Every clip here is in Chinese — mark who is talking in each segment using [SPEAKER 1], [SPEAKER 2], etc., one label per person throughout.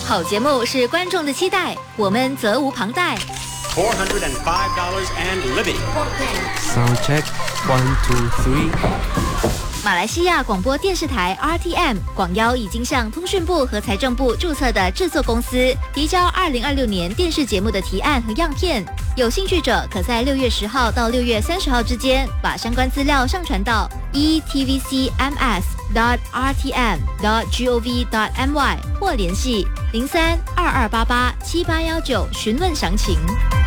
[SPEAKER 1] 好节目是观众的期待，我们责无旁贷。
[SPEAKER 2] $405 and living.
[SPEAKER 3] Sound check, 1, 2, 3.
[SPEAKER 1] 马来西亚广播电视台 RTM 广邀已经向通讯部和财政部注册的制作公司提交2026年电视节目的提案和样片。有兴趣者可在6月10号到6月30号之间把相关资料上传到 etvcms.rtm.gov.my 或联系03-2288-7819询问详情。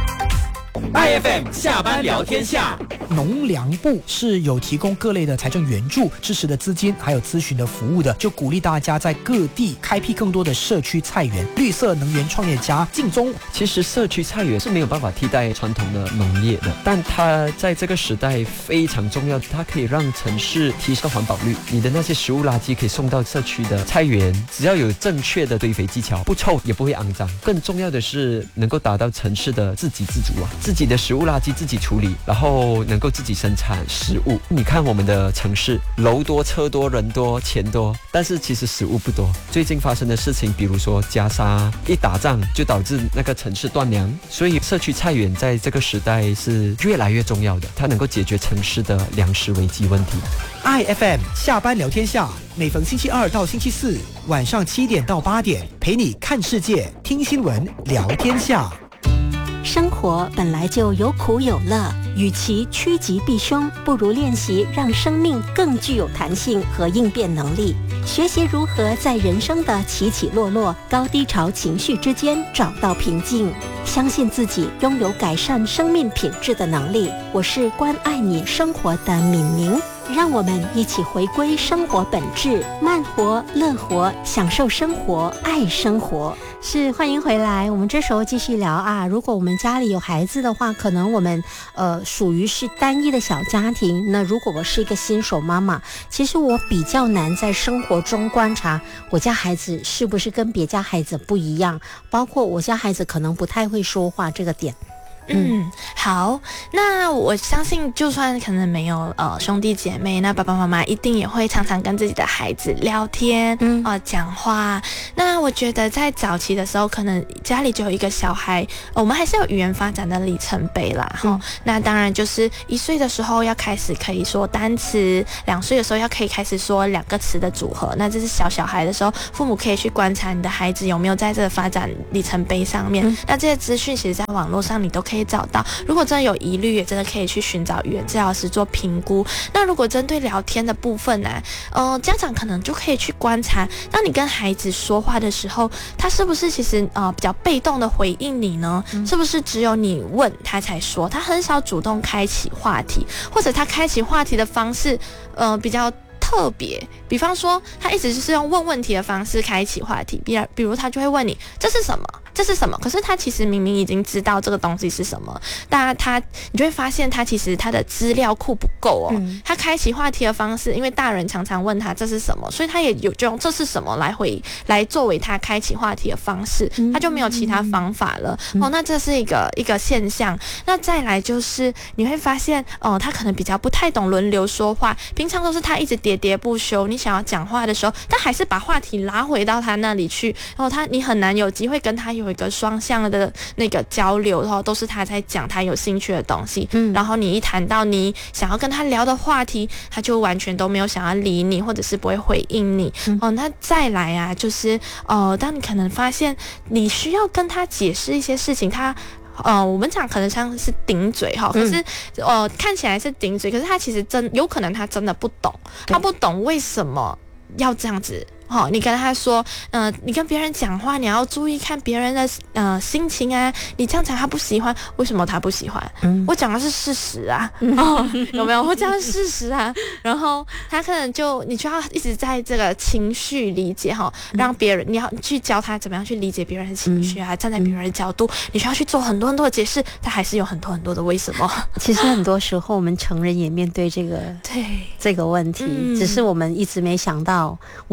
[SPEAKER 4] IFM 下班聊天下，
[SPEAKER 5] 农粮部是有提供各类的财政援助、支持的资金，还有咨询的服务的，就鼓励大家在各地开辟更多的社区菜园。绿色能源创业家靳宗，
[SPEAKER 3] 其实社区菜园是没有办法替代传统的农业的，但它在这个时代非常重要，它可以让城市提升环保率。你的那些食物垃圾可以送到社区的菜园，只要有正确的堆肥技巧，不臭也不会肮脏。更重要的是能够达到城市的自给自足自己的食物垃圾自己处理，然后能够自己生产食物。你看我们的城市，楼多车多人多钱多，但是其实食物不多。最近发生的事情，比如说加沙一打仗就导致那个城市断粮，所以社区菜园在这个时代是越来越重要的，它能够解决城市的粮食危机问题。
[SPEAKER 5] IFM 下班聊天下，每逢星期二到星期四晚上7点到8点，陪你看世界、听新闻、聊天下。
[SPEAKER 6] 生活本来就有苦有乐，与其趋吉避凶，不如练习让生命更具有弹性和应变能力，学习如何在人生的起起落落、高低潮情绪之间找到平静，相信自己拥有改善生命品质的能力。我是关爱你生活的敏明，让我们一起回归生活本质，慢活、乐活，享受生活，爱生活。
[SPEAKER 7] 是，欢迎回来。我们这时候继续聊啊，如果我们家里有孩子的话，可能我们属于是单一的小家庭。那如果我是一个新手妈妈，其实我比较难在生活中观察我家孩子是不是跟别家孩子不一样，包括我家孩子可能不太会说话这个点。
[SPEAKER 8] 好，那我相信就算可能没有兄弟姐妹，那爸爸妈妈一定也会常常跟自己的孩子聊天讲话。那我觉得在早期的时候，可能家里就有一个小孩，我们还是有语言发展的里程碑啦那当然就是1岁的时候要开始可以说单词，2岁的时候要可以开始说2个词的组合。那这是小孩的时候，父母可以去观察你的孩子有没有在这个发展里程碑上面那这些资讯其实在网络上你都可以找到，如果真的有疑虑，也真的可以去寻找语言治疗师做评估。那如果针对聊天的部分家长可能就可以去观察，当你跟孩子说话的时候，他是不是其实比较被动的回应你呢？是不是只有你问他才说，他很少主动开启话题，或者他开启话题的方式比较特别，比方说他一直就是用问问题的方式开启话题，比如他就会问你这是什么，这是什么？可是他其实明明已经知道这个东西是什么，但你就会发现他其实他的资料库不够他开启话题的方式，因为大人常常问他这是什么，所以他也有就用这是什么来作为他开启话题的方式，他就没有其他方法了那这是一个现象。那再来就是你会发现他可能比较不太懂轮流说话，平常都是他一直喋喋不休，你想要讲话的时候，他还是把话题拉回到他那里去，然后你很难有机会跟他有一个双向的那个交流，然后都是他在讲他有兴趣的东西然后你一谈到你想要跟他聊的话题，他就完全都没有想要理你，或者是不会回应你那再来就是当你可能发现你需要跟他解释一些事情，我们讲可能像是顶嘴可是看起来是顶嘴，可是他其实有可能他真的不懂，他不懂为什么要这样子你跟他说你跟别人讲话你要注意看别人的心情啊，你这样讲他不喜欢，为什么他不喜欢我讲的是事实啊有没有？我讲的是事实啊然后他可能你就要一直在这个情绪理解让别人，你要去教他怎么样去理解别人的情绪站在别人的角度，你需要去做很多很多的解释，他还是有很多很多的为什么。
[SPEAKER 7] 其实很多时候我们成人也面对这个问题只是我们一直没想到我们要怎么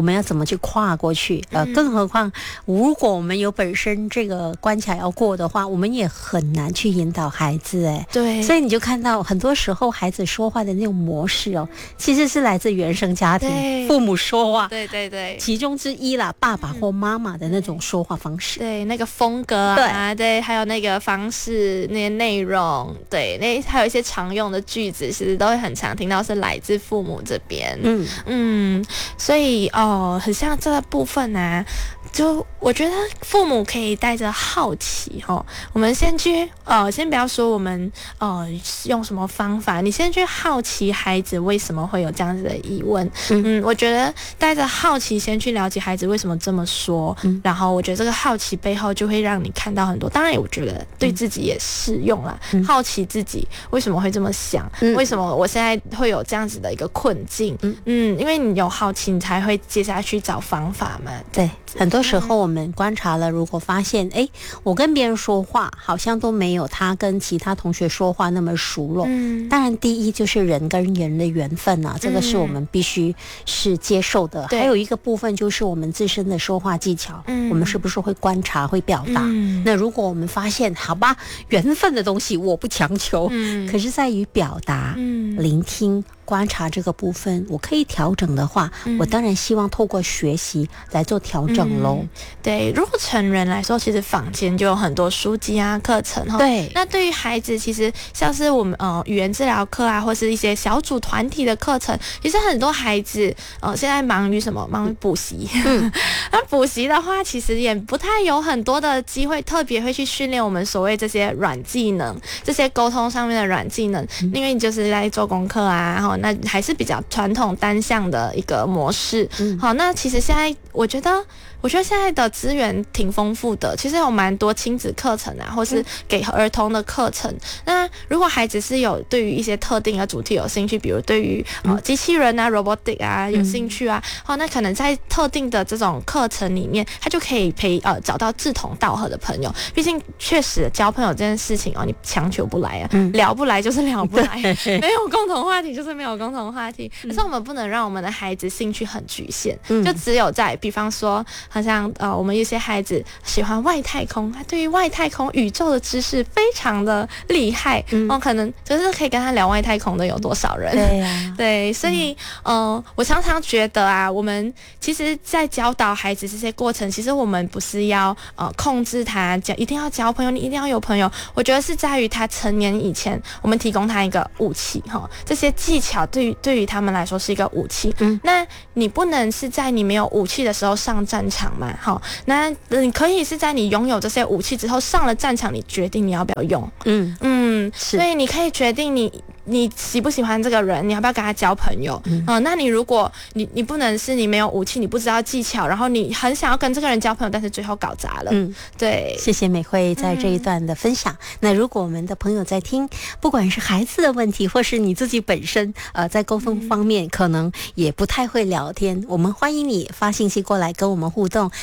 [SPEAKER 7] 去跨过去。更何况如果我们有本身这个关卡要过的话，我们也很难去引导孩子。
[SPEAKER 8] 对，
[SPEAKER 7] 所以你就看到很多时候孩子说话的那种模式其实是来自原生家庭，父母说话，
[SPEAKER 8] 对，
[SPEAKER 7] 其中之一啦，爸爸或妈妈的那种说话方式，
[SPEAKER 8] 对，那个风格啊，对，还有那个方式，那些内容，对，还有一些常用的句子，其实都会很常听到是来自父母这边。所以很像这个部分啊，就我觉得父母可以带着好奇我们先去先不要说我们用什么方法，你先去好奇孩子为什么会有这样子的疑问。我觉得带着好奇先去了解孩子为什么这么说，然后我觉得这个好奇背后就会让你看到很多，当然我觉得对自己也适用啦。好奇自己为什么会这么想，为什么我现在会有这样子的一个困境，因为你有好奇，你才会接下去找方法嘛。
[SPEAKER 7] 对，很多时候我们观察了，如果发现我跟别人说话好像都没有他跟其他同学说话那么熟络。当然第一就是人跟人的缘分啊，这个是我们必须是接受的。还有一个部分就是我们自身的说话技巧，我们是不是会观察会表达。那如果我们发现好吧，缘分的东西我不强求，可是在于表达、聆听、观察这个部分我可以调整的话，我当然希望透过学习来做调整咯。
[SPEAKER 8] 对，如果成人来说，其实坊间就有很多书籍啊、课程。
[SPEAKER 7] 对，
[SPEAKER 8] 那对于孩子，其实像是我们语言治疗课啊，或是一些小组团体的课程，其实很多孩子现在忙于什么？忙于补习。那补习的话，其实也不太有很多的机会，特别会去训练我们所谓这些软技能，这些沟通上面的软技能，因为你就是在做功课啊，那还是比较传统单向的一个模式。好，那其实现在我觉得现在的资源挺丰富的，其实有蛮多亲子课程啊，或是给儿童的课程。那如果孩子是有对于一些特定的主题有兴趣，比如对于机器人啊 robotic 啊有兴趣啊，那可能在特定的这种课程里面，他就可以找到志同道合的朋友。毕竟确实交朋友这件事情你强求不来啊，聊不来就是聊不来，没有共同话题就是没有共同话题。可是我们不能让我们的孩子兴趣很局限，就只有在比方说好像我们有些孩子喜欢外太空，他对于外太空宇宙的知识非常的厉害，可能就是可以跟他聊外太空的有多少人。
[SPEAKER 7] 对呀，
[SPEAKER 8] 对，所以我常常觉得啊，我们其实在教导孩子这些过程，其实我们不是要控制他一定要交朋友，你一定要有朋友。我觉得是在于他成年以前，我们提供他一个武器这些技巧对于他们来说是一个武器。那你不能是在你没有武器的时候上战场嘛？那你可以是在你拥有这些武器之后上了战场，你决定你要不要用。所以你可以决定你喜不喜欢这个人，你要不要跟他交朋友。那你如果你不能是你没有武器，你不知道技巧，然后你很想要跟这个人交朋友，但是最后搞砸了。对，
[SPEAKER 7] 谢谢美慧在这一段的分享。那如果我们的朋友在听，不管是孩子的问题，或是你自己本身在沟通方面可能也不太会聊天，我们欢迎你发信息过来跟我们互动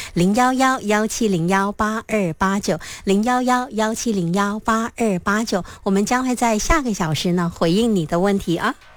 [SPEAKER 7] ，011-1701-8289 011-1701-8289，我们将会在下个小时呢回应你的问题啊。